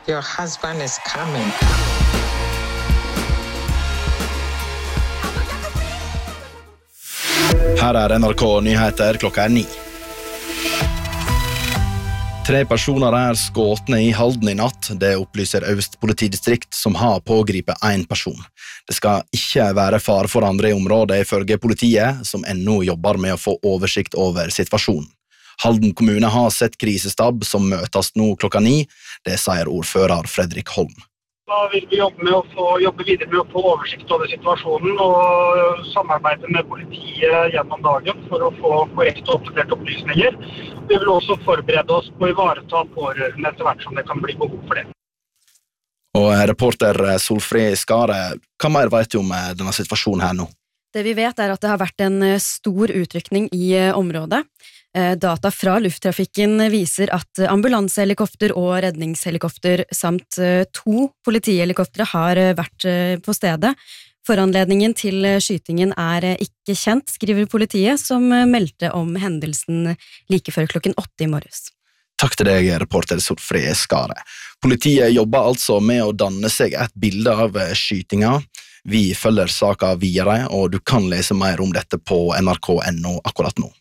Your husband is coming. Her NRK Nyheter, klokka 9. 3 personer skåtne i Halden i natt, det opplyser Øst politidistrikt som har pågripet 1 person. Det skal ikke være fare for andre i området ifølge politiet, som ennå jobber med å få oversikt over situasjonen. Halden kommune har sett krisestab som møtes nå klokka 9, det sier ordfører Fredrik Holm. Da vil vi jobbe videre med å få oversikt over situasjonen og samarbeide med politiet gjennom dagen for å få korrekt og oppdatert opplysninger. Vi vil også forberede oss på å ivareta pårørende etter hvert som det kan bli behov for det. Og reporter Solfrid Skare, hva mer vet du om denne situasjonen her nå? Det vi vet at det har vært en stor utrykning i området. Data fra lufttrafikken viser at ambulansehelikopter og redningshelikopter samt 2 politihelikoptre har vært på stedet. Foranledningen til skytingen ikke kjent, skriver politiet, som meldte om hendelsen like før klokken 8 i morges. Takk til deg, reporter Solfrid Skare. Politiet jobber altså med å danne seg et bilde av skytinga. Vi følger saken videre, og du kan lese mer om dette på nrk.no akkurat nå.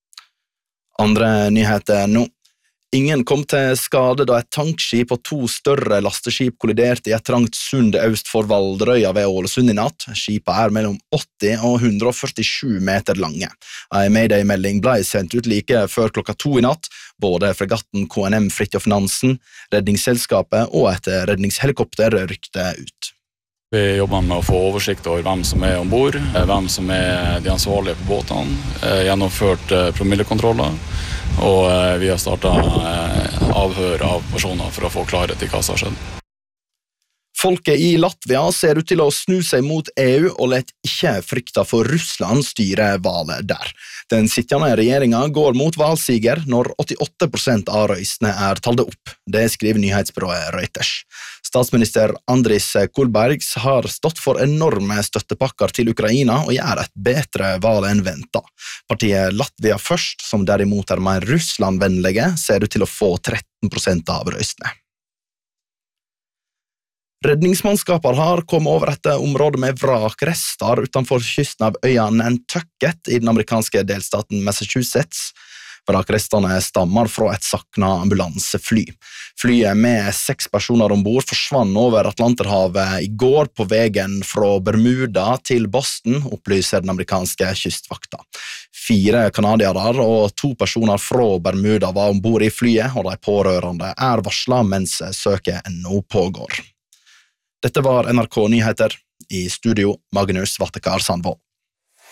Andre nyheter nå. Ingen kom til skade da et tankskip og 2 større lasteskip kolliderte i et trangt sund øst for Valderøya ved Ålesund i natt. Skipet mellom 80 og 147 meter lange. En Mayday-melding ble sendt ut like før klokka 2 i natt. Både fregatten KNM Fridtjof Nansen, redningsselskapet og et redningshelikopter rykte ut. Vi jobber med å få oversikt over hvem som ombord, hvem som de ansvarlige på båtene, gjennomført promillekontroller, og vi har startet avhør av personer for å få klarhet i hva som har skjedd. Folket i Latvia ser ut til å snu seg mot EU og let ikke frykta for Russland styre valget der. Den sittende regjeringen går mot valgsiger når 88% av røystene talde opp. Det skriver nyhetsbyrået Reuters. Statsminister Andris Kulbergs har stått for enorme støttepakker til Ukraina og gjør et bedre valg enn ventet. Partiet Latvia Først, som derimot mer Russland-vennlige, ser ut til å få 13% av røystene. Redningsmannskaper har kommet over et område med vrakrester utenfor kysten av øya Nantucket i den amerikanske delstaten Massachusetts. Vrakrestene stammer fra et sakna ambulansefly. Flyet med 6 personer ombord forsvann over Atlanterhavet i går på veien fra Bermuda til Boston, opplyser den amerikanske kystvakta. 4 kanadiere og 2 personer fra Bermuda var ombord i flyet, og de pårørende varslet mens søket ennå pågår. Dette var NRK Nyheter. I studio Magnus Vattekar Sandvold.